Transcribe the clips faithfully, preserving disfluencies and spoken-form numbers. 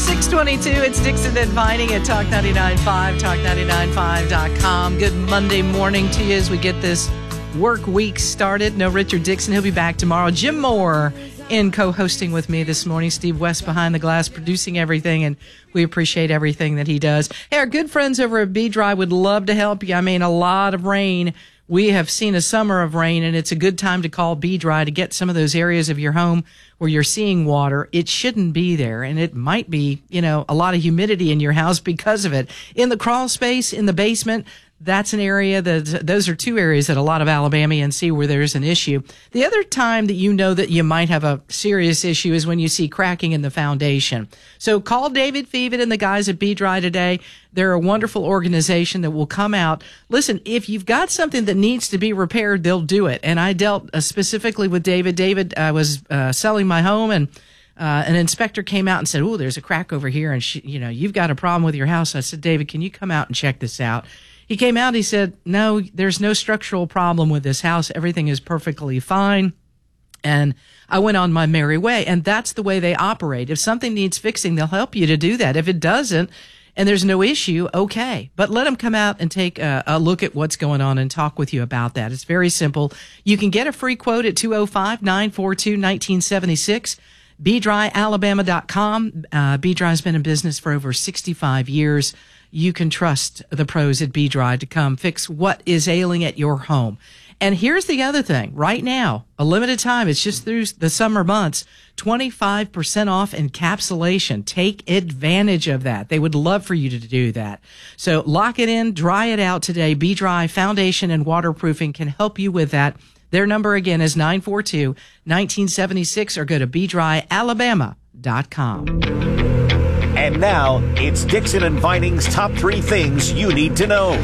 six twenty-two, it's Dixon inviting at Talk ninety-nine point five, talk ninety-nine point five dot com. Good Monday morning to you as we get this work week started. No Richard Dixon. He'll be back tomorrow. Jim Moore in co-hosting with me this morning. Steve West behind the glass producing everything, and we appreciate everything that he does. Hey, our good friends over at B-Dry would love to help you. I mean, a lot of rain. We have seen a summer of rain, and it's a good time to call B-Dry to get some of those areas of your home where you're seeing water. It shouldn't be there, and it might be, you know, a lot of humidity in your house because of it. In the crawl space, in the basement, that's an area that, those are two areas that a lot of Alabamians see where there's an issue. The other time that you know that you might have a serious issue is when you see cracking in the foundation. So call David Feven and the guys at B-Dry today. They're a wonderful organization that will come out. Listen, if you've got something that needs to be repaired, they'll do it. And I dealt uh, specifically with David. David, I was uh, selling my home, and uh, an inspector came out and said, "Oh, there's a crack over here, and she, you know, you've got a problem with your house." I said, "David, can you come out and check this out?" He came out, he said, "No, there's no structural problem with this house. Everything is perfectly fine." And I went on my merry way. And that's the way they operate. If something needs fixing, they'll help you to do that. If it doesn't, and there's no issue, okay. But let them come out and take a, a look at what's going on and talk with you about that. It's very simple. You can get a free quote at two oh five, nine four two, one nine seven six. B dry alabama dot com. Uh, B-Dry's been in business for over sixty-five years. You can trust the pros at B-Dry to come fix what is ailing at your home. And here's the other thing. Right now, a limited time, it's just through the summer months, twenty-five percent off encapsulation. Take advantage of that. They would love for you to do that. So lock it in, dry it out today. B-Dry Foundation and Waterproofing can help you with that. Their number again is nine four two, one nine seven six, or go to b dry alabama dot com. And now, it's Dixon and Vining's top three things you need to know.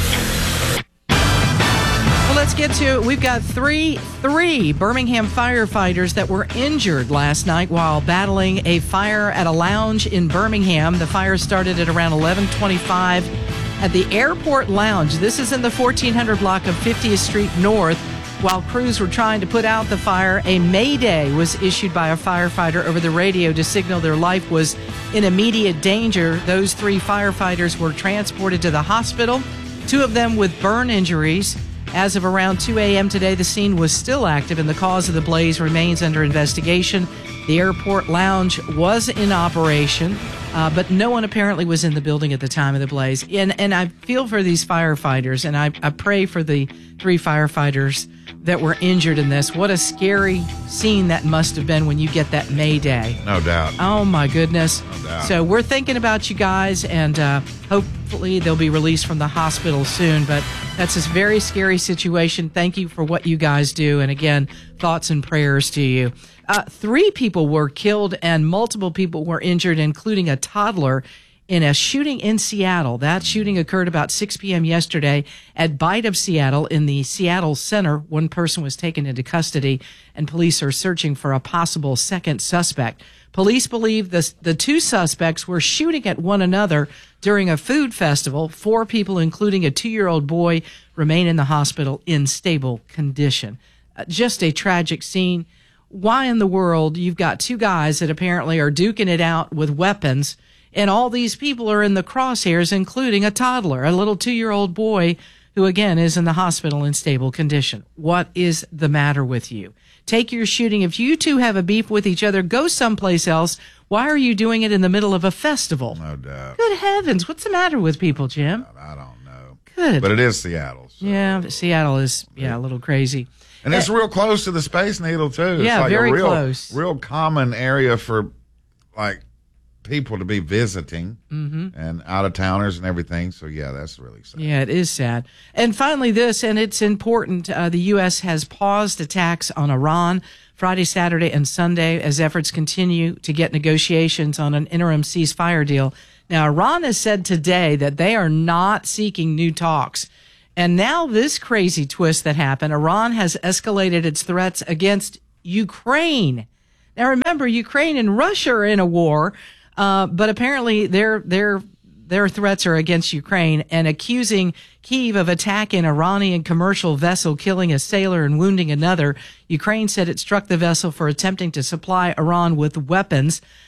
Well, let's get to it. We've got three, three Birmingham firefighters that were injured last night while battling a fire at a lounge in Birmingham. The fire started at around eleven twenty-five at the Airport Lounge. This is in the fourteen hundred block of fiftieth Street North. While crews were trying to put out the fire, a mayday was issued by a firefighter over the radio to signal their life was in immediate danger. Those three firefighters were transported to the hospital, two of them with burn injuries. As of around two a.m. today, the scene was still active and the cause of the blaze remains under investigation. The Airport Lounge was in operation, uh, but no one apparently was in the building at the time of the blaze. And, and I feel for these firefighters, and I, I pray for the three firefighters that were injured in this. What a scary scene that must have been when you get that mayday. No doubt. Oh, my goodness. No doubt. So we're thinking about you guys, and uh, hopefully they'll be released from the hospital soon. But that's a very scary situation. Thank you for what you guys do. And again, thoughts and prayers to you. Uh, three people were killed and multiple people were injured, including a toddler, in a shooting in Seattle. That shooting occurred about six p.m. yesterday at Bite of Seattle in the Seattle Center. One person was taken into custody, and police are searching for a possible second suspect. Police believe the, the two suspects were shooting at one another during a food festival. Four people, including a two-year-old boy, remain in the hospital in stable condition. Uh, just a tragic scene. Why in the world you've got two guys that apparently are duking it out with weapons, and all these people are in the crosshairs, including a toddler, a little two-year-old boy who, again, is in the hospital in stable condition. What is the matter with you? Take your shooting. If you two have a beef with each other, go someplace else. Why are you doing it in the middle of a festival? No doubt. Good heavens. What's the matter with people, Jim? I don't know. Good. But it is Seattle. So. Yeah, Seattle is, yeah, a little crazy. And it's real close to the Space Needle, too. It's Yeah, like very a real, close. Real common area for, like, people to be visiting mm-hmm. and out-of-towners and everything. So, yeah, that's really sad. Yeah, it is sad. And finally this, and it's important, uh, the U S has paused attacks on Iran Friday, Saturday, and Sunday as efforts continue to get negotiations on an interim ceasefire deal. Now, Iran has said today that they are not seeking new talks. And now this crazy twist that happened, Iran has escalated its threats against Ukraine. Now, remember, Ukraine and Russia are in a war, uh, but apparently their their their threats are against Ukraine, and accusing Kyiv of attack an Iranian commercial vessel, killing a sailor and wounding another. Ukraine said it struck the vessel for attempting to supply Iran with weapons.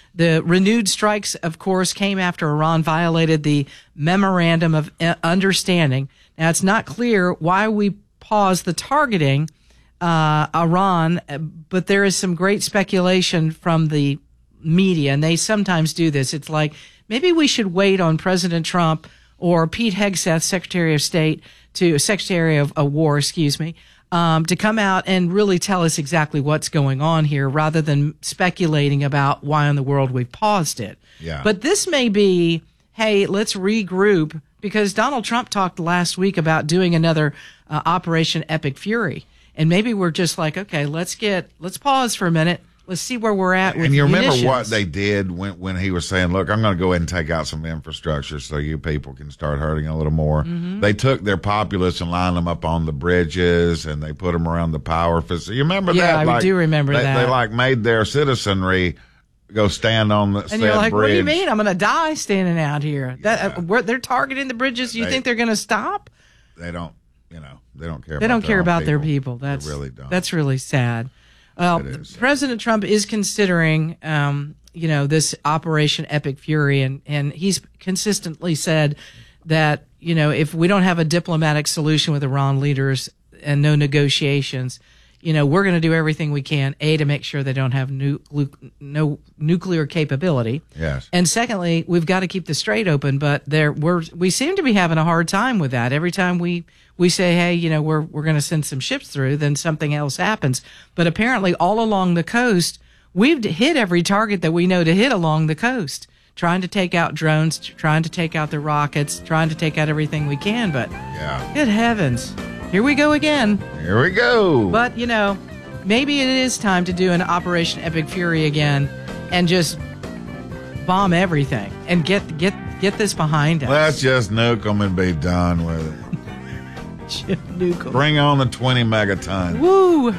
The renewed strikes, of course, came after Iran violated the Memorandum of Understanding. Now, it's not clear why we paused the targeting uh, Iran, but there is some great speculation from the media, and they sometimes do this. It's like, maybe we should wait on President Trump or Pete Hegseth, Secretary of State, to Secretary of, of War, excuse me, um, to come out and really tell us exactly what's going on here, rather than speculating about why in the world we paused it. Yeah. But this may be, hey, let's regroup, because Donald Trump talked last week about doing another uh, Operation Epic Fury, and maybe we're just like, okay, let's get let's pause for a minute. Let's see where we're at with And you remember munitions. what they did when, when he was saying, look, I'm going to go ahead and take out some infrastructure so you people can start hurting a little more. Mm-hmm. They took their populace and lined them up on the bridges, and they put them around the power facility. You remember yeah, that? I like, do remember they, that. They like made their citizenry go stand on the and said you're like, bridge. what do you mean? I'm going to die standing out here. Yeah. That uh, we're, They're targeting the bridges. You They- think they're going to stop? They don't, you know, they don't care They about don't their care own about people. their people. That's They really don't. That's really sad. Well, It is. President Trump is considering, um, you know, this Operation Epic Fury, and, and he's consistently said that, you know, if we don't have a diplomatic solution with Iran leaders and no negotiations, you know, we're going to do everything we can, A, to make sure they don't have nu- no nuclear capability. Yes. And secondly, we've got to keep the strait open, but there we're we seem to be having a hard time with that. Every time we we say, hey, you know, we're we're going to send some ships through, then something else happens. But apparently all along the coast, we've hit every target that we know to hit along the coast, trying to take out drones, trying to take out the rockets, trying to take out everything we can, but Yeah. good heavens. Here we go again. Here we go. But, you know, maybe it is time to do an Operation Epic Fury again and just bomb everything and get get get this behind us. Let's just nuke them and be done with it. Nuke 'em. Bring on the twenty megatons. Woo!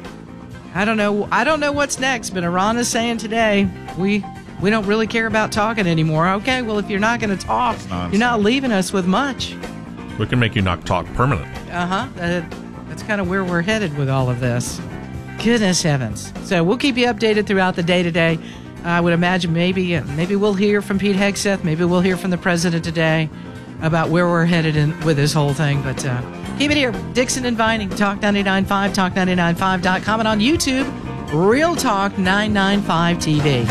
I don't know. I don't know what's next, but Iran is saying today we we don't really care about talking anymore. Okay, well, if you're not going to talk, you're not leaving us with much. We can make you not talk permanently. Uh-huh. Uh, that's kind of where we're headed with all of this. Goodness heavens. So we'll keep you updated throughout the day today. I would imagine maybe uh, maybe we'll hear from Pete Hegseth. Maybe we'll hear from the president today about where we're headed in, with this whole thing. But uh, keep it here. Dixon and Vining, Talk ninety-nine point five, talk ninety-nine point five dot com, and on YouTube, Real Talk nine ninety-five T V.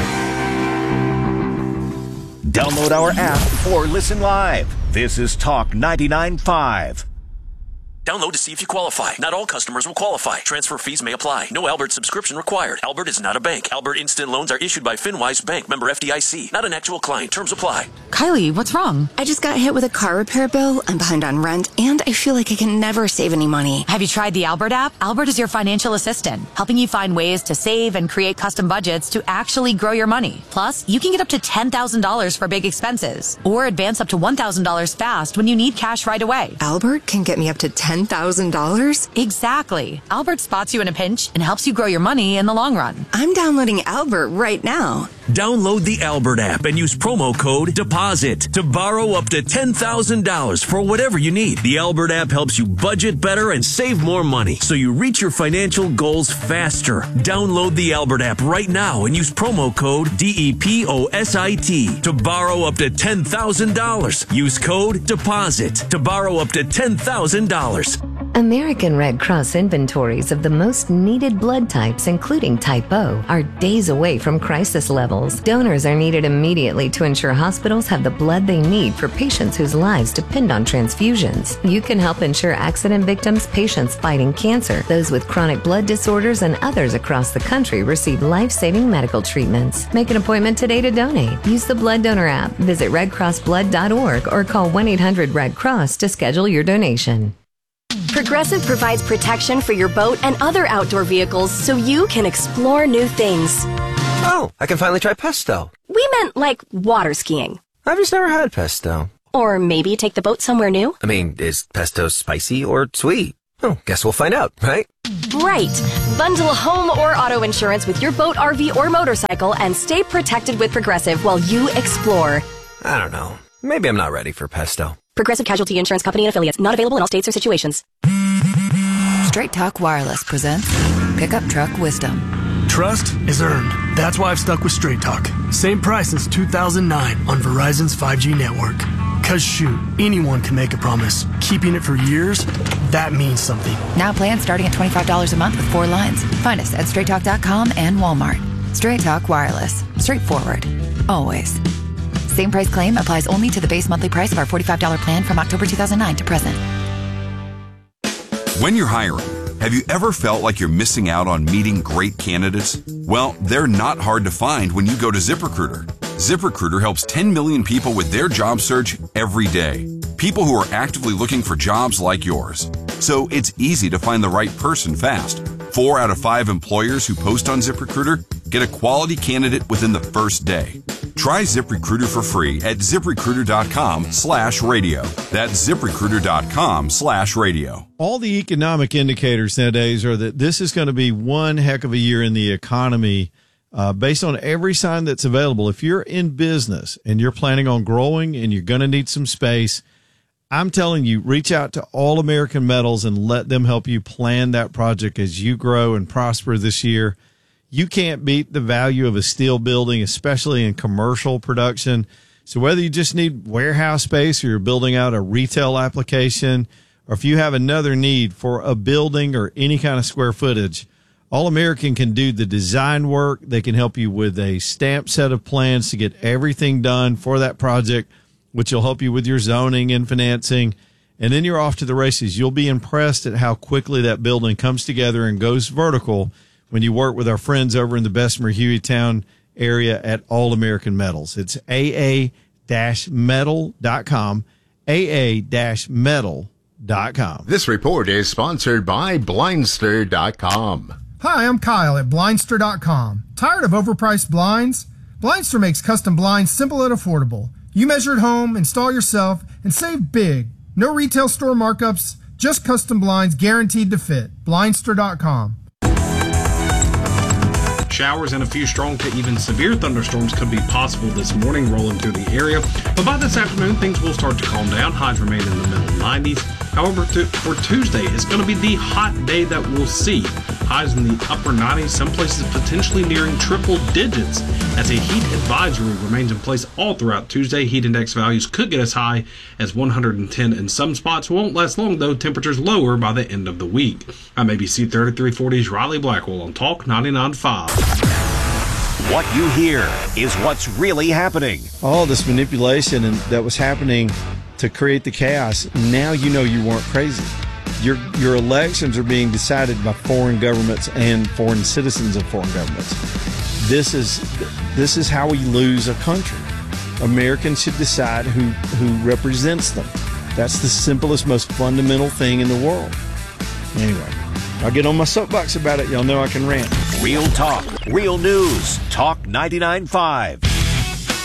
Download our app or listen live. This is Talk ninety-nine point five. Download to see if you qualify. Not all customers will qualify. Transfer fees may apply. No Albert subscription required. Albert is not a bank. Albert Instant Loans are issued by FinWise Bank, member F D I C. Not an actual client. Terms apply. Kylie, what's wrong? I just got hit with a car repair bill. I'm behind on rent, and I feel like I can never save any money. Have you tried the Albert app? Albert is your financial assistant, helping you find ways to save and create custom budgets to actually grow your money. Plus, you can get up to ten thousand dollars for big expenses, or advance up to one thousand dollars fast when you need cash right away. Albert can get me up to ten thousand dollars? Exactly. Albert spots you in a pinch and helps you grow your money in the long run. I'm downloading Albert right now. Download the Albert app and use promo code DEPOSIT to borrow up to ten thousand dollars for whatever you need. The Albert app helps you budget better and save more money so you reach your financial goals faster. Download the Albert app right now and use promo code D E P O S I T to borrow up to ten thousand dollars. Use code DEPOSIT to borrow up to ten thousand dollars. American Red Cross inventories of the most needed blood types, including Type O, are days away from crisis levels. Donors are needed immediately to ensure hospitals have the blood they need for patients whose lives depend on transfusions. You can help ensure accident victims, patients fighting cancer, those with chronic blood disorders, and others across the country receive life-saving medical treatments. Make an appointment today to donate. Use the Blood Donor app, visit red cross blood dot org, or call one eight hundred red cross to schedule your donation. Progressive provides protection for your boat and other outdoor vehicles so you can explore new things. Oh, I can finally try pesto. We meant like water skiing. I've just never had pesto. Or maybe take the boat somewhere new. I mean, is pesto spicy or sweet? Oh, guess we'll find out, right? Right. Bundle home or auto insurance with your boat, R V, or motorcycle and stay protected with Progressive while you explore. I don't know. Maybe I'm not ready for pesto. Progressive Casualty Insurance Company and Affiliates. Not available in all states or situations. Straight Talk Wireless presents Pickup Truck Wisdom. Trust is earned. That's why I've stuck with Straight Talk. Same price since two thousand nine on Verizon's five G network. Cause shoot, anyone can make a promise. Keeping it for years, that means something. Now plans starting at twenty-five dollars a month with four lines. Find us at straight talk dot com and Walmart. Straight Talk Wireless. Straightforward. Always. Same price claim applies only to the base monthly price of our forty-five dollars plan from October two thousand nine to present. When you're hiring, have you ever felt like you're missing out on meeting great candidates? Well, they're not hard to find when you go to ZipRecruiter. ZipRecruiter helps ten million people with their job search every day. People who are actively looking for jobs like yours. So it's easy to find the right person fast. Four out of five employers who post on ZipRecruiter get a quality candidate within the first day. Try ZipRecruiter for free at ZipRecruiter.com slash radio. That's ZipRecruiter.com slash radio. All the economic indicators nowadays are that this is going to be one heck of a year in the economy uh, based on every sign that's available. If you're in business and you're planning on growing and you're going to need some space, I'm telling you, reach out to All American Metals and let them help you plan that project as you grow and prosper this year. You can't beat the value of a steel building, especially in commercial production. So whether you just need warehouse space or you're building out a retail application, or if you have another need for a building or any kind of square footage, All American can do the design work. They can help you with a stamped set of plans to get everything done for that project, which will help you with your zoning and financing. And then you're off to the races. You'll be impressed at how quickly that building comes together and goes vertical when you work with our friends over in the Bessemer Hueytown area at All American Metals. It's A A metal dot com, A A metal dot com. This report is sponsored by Blindster dot com. Hi, I'm Kyle at Blindster dot com. Tired of overpriced blinds? Blindster makes custom blinds simple and affordable. You measure at home, install yourself, and save big. No retail store markups, just custom blinds guaranteed to fit. Blindster dot com. Showers and a few strong to even severe thunderstorms could be possible this morning rolling through the area. But by this afternoon, things will start to calm down. Highs remain in the middle nineties. However, th- for Tuesday, it's going to be the hot day that we'll see. Highs in the upper nineties, some places potentially nearing triple digits, as a heat advisory remains in place all throughout Tuesday. Heat index values could get as high as one hundred ten in some spots. Won't last long, though. Temperatures lower by the end of the week. I'm A B C thirty-three forty's Riley Blackwell on Talk ninety-nine point five. What you hear is what's really happening. All this manipulation and that was happening to create the chaos. Now you know you weren't crazy. Your your elections are being decided by foreign governments and foreign citizens of foreign governments. This is this is how we lose a country. Americans should decide who, who represents them. That's the simplest, most fundamental thing in the world. Anyway, I'll get on my soapbox about it. Y'all know I can rant. Real talk, real news. Talk ninety-nine point five.